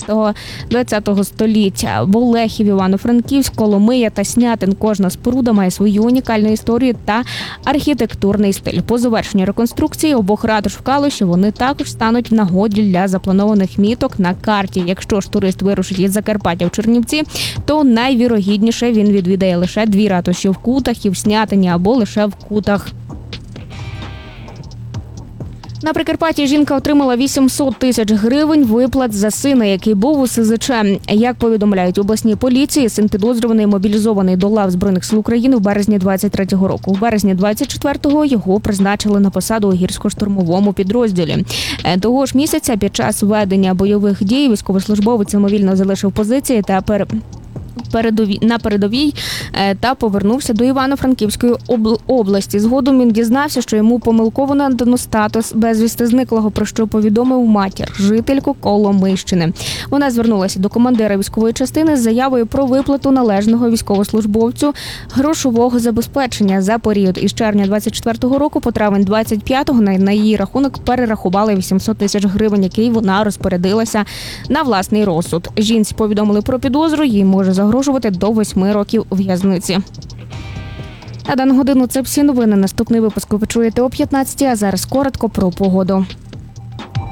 ХХ століття. В Олехів, Івано-Франківськ, Коломия та Снятин кожна споруда має свою унікальну історію та архітектурний стиль. По завершенню реконструкції обох ратуш в Калуші вони також стануть в нагоді для запланованих міток на карті. Якщо ж турист вирушить із Закарпаття в Чернівці, то найвірогідніше він відвідає лише дві ратуші в Кутах і в Снятині або лише в Кутах. На Прикарпатті жінка отримала 800 тисяч гривень виплат за сина, який був у СЗЧ. Як повідомляють обласні поліції, син підозрюваний мобілізований до лав Збройних сил України в березні 23-го року. В березні 24-го його призначили на посаду у гірсько-штурмовому підрозділі. Того ж місяця під час ведення бойових дій військовослужбовець самовільно залишив позиції та на передовій та повернувся до Івано-Франківської області. Згодом він дізнався, що йому помилково надано статус безвісти зниклого, про що повідомив матір, жительку Коломийщини. Вона звернулася до командира військової частини з заявою про виплату належного військовослужбовцю грошового забезпечення. За період із червня 24-го року по травень 25-го на її рахунок перерахували 800 тисяч гривень, який вона розпорядилася на власний розсуд. Жінці повідомили про підозру, їй може загрожувати до 8 років в'язниці. На дану годину це всі новини. Наступний випуск ви почуєте о 15-й, а зараз коротко про погоду.